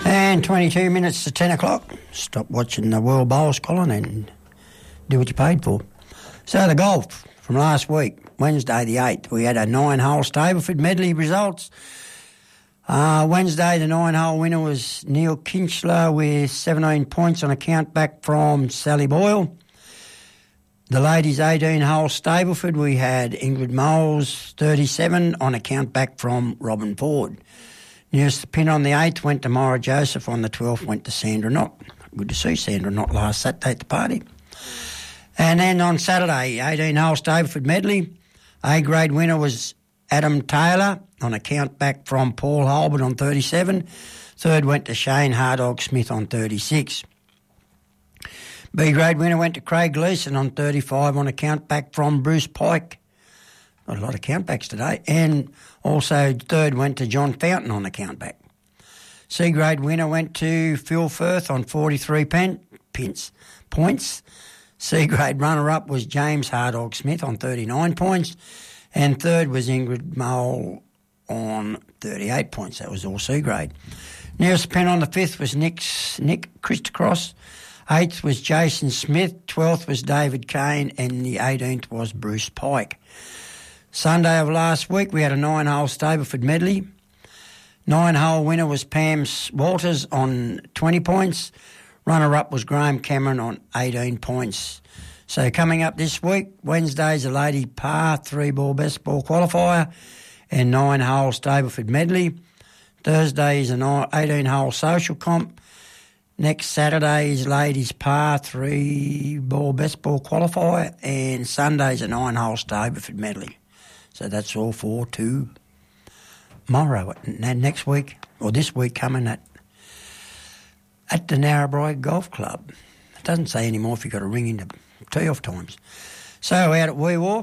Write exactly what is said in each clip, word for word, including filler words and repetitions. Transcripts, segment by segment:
And twenty-two minutes to ten o'clock. Stop watching the World Bowls, Colin, and do what you paid for. So the golf from last week, Wednesday the eighth, we had a nine-hole Stableford medley results. Uh, Wednesday, the nine-hole winner was Neil Kinchler with seventeen points on a count back from Sally Boyle. The ladies' eighteen-hole Stableford, we had Ingrid Moles, thirty-seven, on a count back from Robin Ford. Nearest pin on the eighth went to Maura Joseph. On the twelfth went to Sandra Knott. Good to see Sandra Knott last Saturday at the party. And then on Saturday, eighteen-hole Stableford medley. A-grade winner was Adam Taylor on a count back from Paul Holbert on thirty-seven. Third went to Shane Hardog Smith on thirty-six. B-grade winner went to Craig Gleeson on thirty-five on a count back from Bruce Pike. Got a lot of countbacks today. And also third went to John Fountain on the countback. C-grade winner went to Phil Firth on forty-three pen, pence, points. C-grade runner-up was James Hardog Smith on thirty-nine points. And third was Ingrid Mole on thirty-eight points. That was all C-grade. Nearest pen on the fifth was Nick's, Nick Christocross. Eighth was Jason Smith. Twelfth was David Kane. And the eighteenth was Bruce Pike. Sunday of last week, we had a nine-hole Stableford medley. Nine-hole winner was Pam Walters on twenty points. Runner-up was Graham Cameron on eighteen points. So coming up this week, Wednesday's a lady par three-ball best ball qualifier and nine-hole Stableford medley. Thursday is an eighteen-hole social comp. Next Saturday is ladies par three-ball best ball qualifier, and Sunday's a nine-hole Stableford medley. So that's all for tomorrow, and next week, or this week coming at at the Narrabri Golf Club. It doesn't say anymore if you've got to ring into tee-off times. So out at Wee Waa.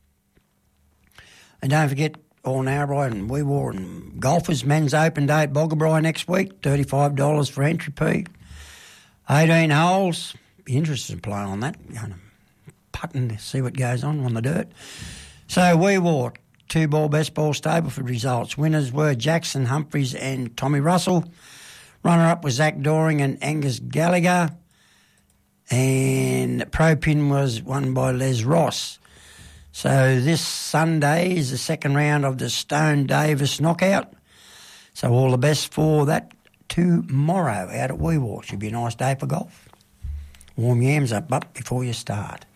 And don't forget, all Narrabri and Wee Waa and golfers, men's open day at Boggabri next week, thirty-five dollars for entry fee. eighteen holes. Be interested in playing on that. Going to putting to see what goes on on the dirt. So Wee Waa, two-ball best ball Stableford results. Winners were Jackson Humphreys and Tommy Russell. Runner-up was Zach Doring and Angus Gallagher. And Pro Pin was won by Les Ross. So this Sunday is the second round of the Stone Davis knockout. So all the best for that tomorrow out at Wee Waa. Should be a nice day for golf. Warm your arms up, up before you start.